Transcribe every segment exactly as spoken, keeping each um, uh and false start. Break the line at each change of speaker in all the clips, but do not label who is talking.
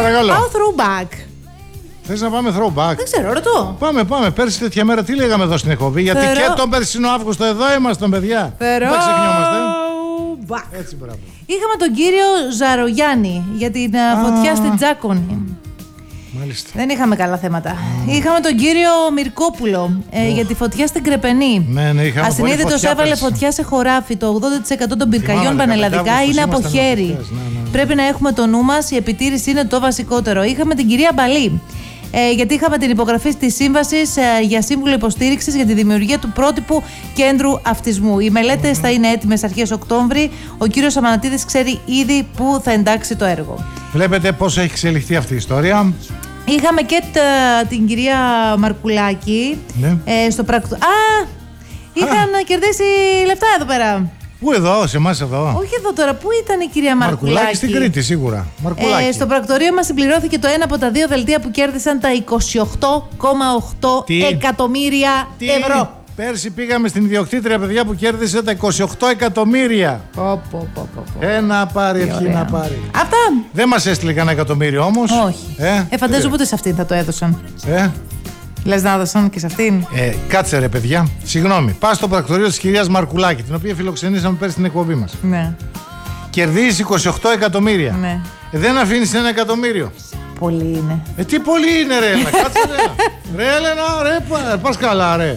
Παρακαλώ.
Πάω throwback.
Θες να πάμε throwback?
Δεν ξέρω, ρωτώ.
Πάμε, πάμε. Πέρσι τέτοια μέρα τι λέγαμε εδώ στην εκπομπή? Γιατί
Θερο...
και τον περσινό Αύγουστο εδώ ήμασταν, παιδιά.
Θερο...
Δεν ξεχνιόμαστε.
Έτσι,
μπράβο.
Είχαμε τον κύριο Ζαρογιάννη για την Α... φωτιά στην Τζάκονη.
Μάλιστα.
Δεν είχαμε καλά θέματα. Mm. Είχαμε τον κύριο Μυρκόπουλο ε, oh. για τη φωτιά στην Κρεπενή.
Ναι, ναι, είχαμε
ασυνείδητος έβαλε πέρσι. Φωτιά σε χωράφι. Το ογδόντα τοις εκατό των πυρκαγιών πανελλαδικά είναι από χέρι. Ναι, ναι, ναι. Πρέπει να έχουμε το νου μας. Η επιτήρηση είναι το βασικότερο. Είχαμε την κυρία Μπαλή. Ε, γιατί είχαμε την υπογραφή της σύμβασης ε, για σύμβουλο υποστήριξης για τη δημιουργία του πρότυπου κέντρου αυτισμού. Οι μελέτες mm-hmm. θα είναι έτοιμες αρχές Οκτώβρη. Ο κύριος Αμανατίδης ξέρει ήδη πού θα εντάξει το έργο.
Βλέπετε πώς έχει εξελιχθεί αυτή η ιστορία.
Είχαμε και τα, την κυρία Μαρκουλάκη
ναι.
ε, στο πρακτο... Α! Είχαν Α. κερδίσει λεφτά εδώ πέρα.
Πού εδώ, σε εμάς εδώ?
Όχι εδώ τώρα, πού ήταν η κυρία Μαρκουλάκη?
Μαρκουλάκη στην Κρήτη, σίγουρα. Μαρκουλάκη.
Ε, στο πρακτορείο μας συμπληρώθηκε το ένα από τα δύο δελτία που κέρδισαν τα είκοσι οκτώ κόμμα οκτώ εκατομμύρια
Τι?
ευρώ.
Πέρσι πήγαμε στην ιδιοκτήτρια, παιδιά, που κέρδισε τα είκοσι οκτώ εκατομμύρια.
Πω, πω, πω, πω.
Ένα πάρει, ευχή να πάρει.
Αυτά.
Δεν μας έστειλε κανένα εκατομμύριο όμως.
Όχι.
Ε,
ε φαντάζομαι ούτε σε αυτήν θα το έδωσαν.
Ε.
Λες να έδωσαν και σε αυτήν.
Ε, κάτσε ρε παιδιά, συγγνώμη. Πας στο πρακτορείο της κυρίας Μαρκουλάκη, την οποία φιλοξενήσαμε πέρσι στην εκπομπή μας.
Ναι.
Κερδίζει είκοσι οκτώ εκατομμύρια.
Ναι.
Ε, δεν αφήνεις ένα εκατομμύριο.
Πολύ είναι.
Ε, τι πολύ είναι ρε Έλενα, κάτσε ρε. Ρε Έλενα, ρε, πα, πας καλά ρε.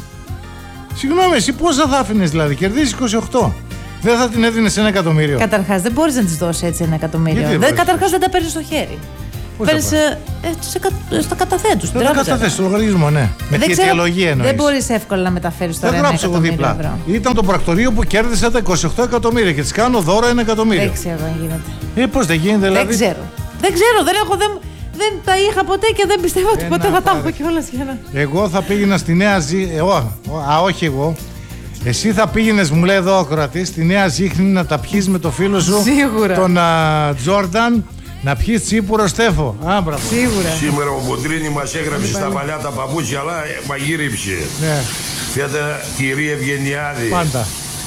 Συγγνώμη, εσύ πόσα θα άφηνες δηλαδή? Κερδίζεις είκοσι οκτώ. Δεν θα την έδινες ένα εκατομμύριο?
Καταρχάς δεν μπορείς να της δώσεις έτσι ένα εκατομμύριο. Δεν, καταρχάς δεν τα παίρνεις στο χέρι. Παίρνεις ε, ε, στα καταθέτους.
Δεν τα καταθέσεις στο λογαριασμό, ναι. Με τη αιτιολογία εννοείς.
Δεν μπορείς εύκολα να μεταφέρεις τώρα ένα εκατομμύριο ευρώ.
Ήταν το πρακτορείο που κέρδισε τα είκοσι οκτώ εκατομμύρια και της κάνω δώρο ένα εκατομμύριο.
Δεν ξέρω αν γίνεται.
Ε, πώς δεν γίνεται δηλαδή?
Δεν ξέρω. Δεν ξέρω, δεν έχω. Δεν... Δεν τα είχα ποτέ και δεν πιστεύω ότι ποτέ θα τα έχω κιόλας για να...
Εγώ θα πήγαινα στη Νέα Ζήχνη. Α, όχι εγώ. Εσύ θα πήγαινες, μου λέει εδώ ο ακροατής, στη Νέα Ζήχνη να τα πιείς με το φίλο σου.
Σίγουρα.
Τον Τζόρνταν, να πιείς τσίπουρο Στέφο. Α, μπράβο.
Σίγουρα.
Σήμερα ο Μποντρίνη μας έγραψε στα παλιά τα παπούτσια, αλλά μαγείρεψε.
Ναι.
Φέτα κυρία Ευγενιάδη.
Πάντα.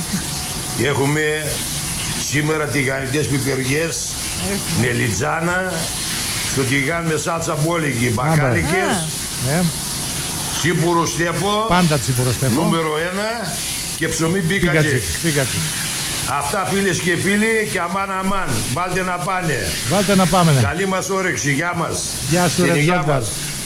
Έχουμε σήμερα τηγανιτές πιπεριές, νελιτζάνα. Το τηγάν με σάτσα μπόλικη, μπακάλικες,
ναι.
τσίπουρο Στέφο,
πάντα τσίπουρο Στέφο,
νούμερο ένα και ψωμί πίκατζι. Αυτά φίλες και φίλοι και αμάν αμάν, βάλτε να πάνε.
Βάλτε να πάμε. Ναι.
Καλή μας όρεξη, γεια μας.
Γεια σου ρε Τζόρνταν.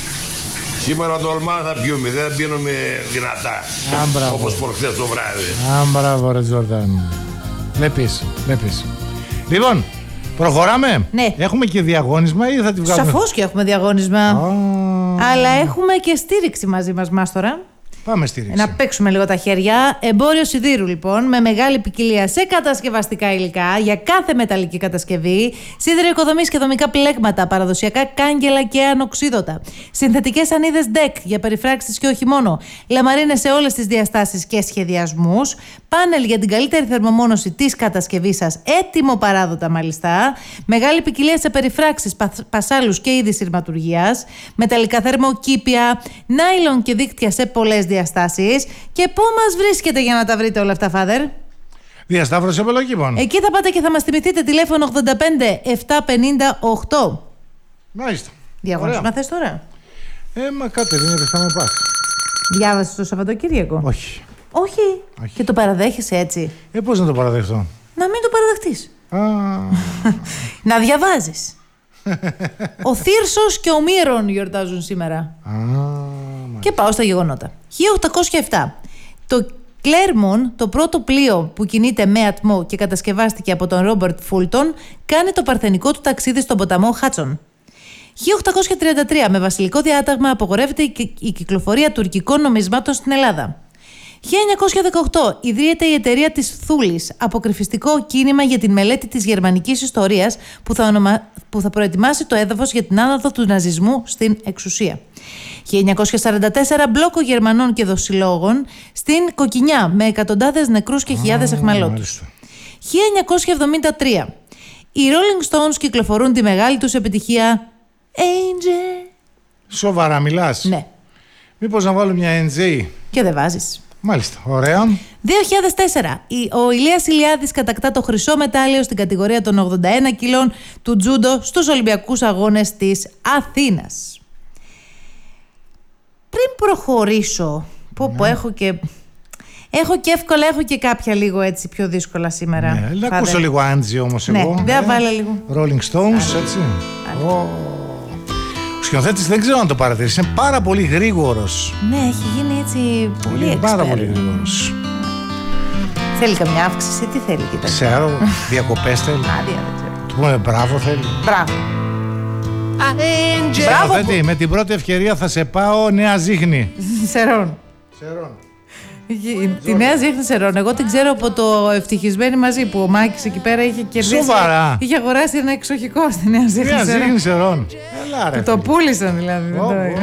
Σήμερα το ολμά θα πιούμε, δεν πίνουμε δυνατά,
Άμπραβο.
όπως προχθές το βράδυ.
Άμπραβο ρε Τζόρνταν. Βλέπεις, βλέπεις. Λοιπόν, προχωράμε.
Ναι.
Έχουμε και διαγώνισμα ή θα τη βγάλουμε?
Σαφώς και έχουμε διαγώνισμα. Oh. Αλλά έχουμε και στήριξη μαζί μας, Μάστορα.
Πάμε στήριξη.
Να παίξουμε λίγο τα χέρια. Εμπόριο σιδήρου λοιπόν, με μεγάλη ποικιλία σε κατασκευαστικά υλικά για κάθε μεταλλική κατασκευή. Σίδερο οικοδομής και δομικά πλέγματα, παραδοσιακά κάγκελα και ανοξίδωτα. Συνθετικές ανίδες ντεκ για περιφράξεις και όχι μόνο. Λαμαρίνες σε όλες τις διαστάσεις και σχεδιασμούς. Πάνελ για την καλύτερη θερμομόνωση της κατασκευής σας, έτοιμο παράδοτα μάλιστα. Μεγάλη ποικιλία σε περιφράξεις, πα, πασάλους και είδη σειρματουργίας. Μεταλλικά θερμοκήπια, νάιλον και δίκτυα σε πολλές διαστάσεις. Και πού μας βρίσκεται για να τα βρείτε όλα αυτά, Φάδερ?
Διασταύρωση επιλογών.
Εκεί θα πάτε και θα μας θυμηθείτε, τηλέφωνο ογδόντα πέντε επτακόσια πενήντα οκτώ.
Μάλιστα.
Διαγωνισμα θες τώρα?
Ε, μα κάτι δεν είναι, θα με πας.
Διάβασες το Σαββατοκύριακο?
Όχι.
Όχι. Όχι. Και το παραδέχεσαι έτσι?
Ε, πώς να το παραδεχτώ?
Να μην το παραδεχτείς. Να διαβάζεις. Ο Θύρσος και ο Μύρον γιορτάζουν σήμερα.
Α,
και πάω στα γεγονότα. χίλια οκτακόσια επτά. Το Κλέρμον, το πρώτο πλοίο που κινείται με ατμό και κατασκευάστηκε από τον Ρόμπερτ Φούλτον, κάνει το παρθενικό του ταξίδι στον ποταμό Χάτσον. χίλια οκτακόσια τριάντα τρία. Με βασιλικό διάταγμα απογορεύεται η κυκλοφορία τουρκικών νομισμάτων στην Ελλάδα. χίλια εννιακόσια δεκαοκτώ. Ιδρύεται η εταιρεία της Θούλης, αποκρυφιστικό κίνημα για την μελέτη της γερμανικής ιστορίας που θα, ονομα... που θα προετοιμάσει το έδαφος για την άνοδο του ναζισμού στην εξουσία. χίλια εννιακόσια σαράντα τέσσερα. Μπλόκο Γερμανών και δοσιλόγων στην Κοκκινιά με εκατοντάδες νεκρούς και χιλιάδες αιχμαλώτους. χίλια εννιακόσια εβδομήντα τρία. Οι Rolling Stones κυκλοφορούν τη μεγάλη τους επιτυχία Angel.
Σοβαρά μιλάς?
Ναι.
Μήπως να βάλω μια N J?
Και δεν βάζεις.
Μάλιστα, ωραία.
δύο χιλιάδες τέσσερα. Ο Ηλίας Ηλιάδης κατακτά το χρυσό μετάλλιο στην κατηγορία των ογδόντα ένα κιλών του τζούντο στους Ολυμπιακούς Αγώνες της Αθήνας. Πριν προχωρήσω, που, ναι. που έχω και... Έχω και εύκολα, έχω και κάποια λίγο έτσι πιο δύσκολα σήμερα.
Ναι, θα ακούσω δε... λίγο Άντζη όμως
ναι,
εγώ.
Ναι, δεν βάλε λίγο.
Rolling Stones, έτσι. Oh. Ο σκηνοθέτης δεν ξέρω αν το παρατηρήσει, είναι πάρα πολύ γρήγορος.
Ναι, έχει γίνει έτσι πολύ expert.
Πάρα πολύ γρήγορος.
Θέλει καμιά αύξηση, τι θέλει, κοίτα.
Ξέρω, διακοπές θέλει.
Άδεια, δεν ξέρω.
Του πούμε μπράβο θέλει.
Μπράβο.
Σκηνοθέτη, που... με την πρώτη ευκαιρία θα σε πάω Νέα Ζήχνη.
Σερών.
Σερών.
Τη Νέα Ζήχνη Σερών. Εγώ την ξέρω από το Ευτυχισμένοι Μαζί που ο Μάκης εκεί πέρα είχε κερδίσει.
Σοβαρά.
Είχε αγοράσει ένα εξοχικό στη Νέα Ζήχνη Σερών.
Νέα Ζήχνη Σερών. Έλα, ρε,
το πούλησαν δηλαδή. Oh, oh,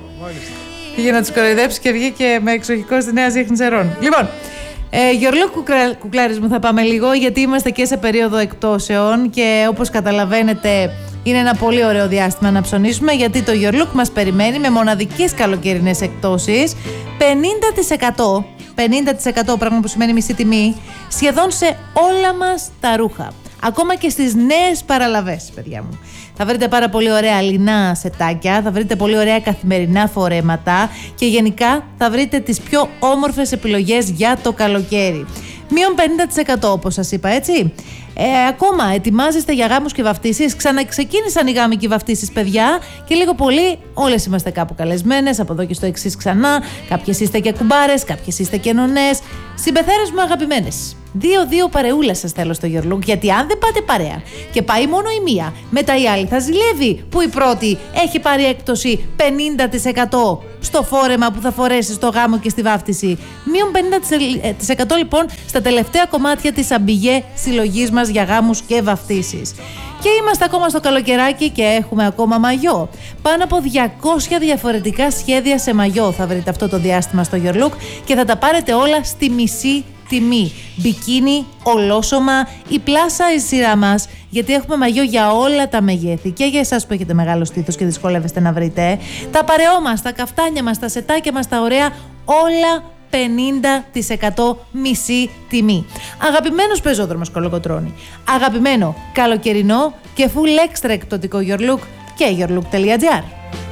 πήγε να τους κοροϊδέψει και βγήκε με εξοχικό στη Νέα Ζήχνη Σερών. Λοιπόν, ε, Γιορλούκ κουκλάρης μου θα πάμε λίγο, γιατί είμαστε και σε περίοδο εκπτώσεων και όπως καταλαβαίνετε είναι ένα πολύ ωραίο διάστημα να ψωνίσουμε, γιατί το Your Look μας περιμένει με μοναδικές καλοκαιρινές εκπτώσεις πενήντα τοις εκατό, πενήντα τοις εκατό πράγμα που σημαίνει μισή τιμή σχεδόν σε όλα μας τα ρούχα. Ακόμα και στις νέες παραλαβές, παιδιά μου. Θα βρείτε πάρα πολύ ωραία λινά σετάκια, θα βρείτε πολύ ωραία καθημερινά φορέματα και γενικά θα βρείτε τις πιο όμορφες επιλογές για το καλοκαίρι. Μείον πενήντα τοις εκατό όπως σας είπα, έτσι. Ε, ακόμα ετοιμάζεστε για γάμους και βαφτίσεις. Ξαναξεκίνησαν οι γάμοι και οι βαφτίσεις, παιδιά, και λίγο πολύ όλες είμαστε κάπου καλεσμένες. Από εδώ και στο εξής ξανά. Κάποιες είστε και κουμπάρες, κάποιες είστε και νονές. Συμπεθέρες μου αγαπημένες. Δύο-δύο παρεούλες σας θέλω στο Your Look, γιατί αν δεν πάτε παρέα και πάει μόνο η μία, μετά η άλλη θα ζηλεύει που η πρώτη έχει πάρει έκπτωση πενήντα τοις εκατό στο φόρεμα που θα φορέσει στο γάμο και στη βάφτιση. Μείον πενήντα τοις εκατό λοιπόν στα τελευταία κομμάτια της αμπιγέ συλλογής μας για γάμους και βαφτίσεις. Και είμαστε ακόμα στο καλοκαιράκι και έχουμε ακόμα μαγιό. Πάνω από διακόσια διαφορετικά σχέδια σε μαγιό θα βρείτε αυτό το διάστημα στο Your Look και θα τα πάρετε όλα στη μισή τιμή. Μπικίνι, ολόσωμα, η πλάσα η σειρά μας, γιατί έχουμε μαγιό για όλα τα μεγέθη και για εσάς που έχετε μεγάλο στήθος και δυσκολεύεστε να βρείτε. Τα παρεό μας, τα καφτάνια μας, τα σετάκια μας, τα ωραία, όλα πενήντα τοις εκατό μισή τιμή. Αγαπημένος πεζόδρομος Κολοκοτρώνη, αγαπημένο καλοκαιρινό και full extra εκπτωτικό Your Look και yourlook τελεία gr.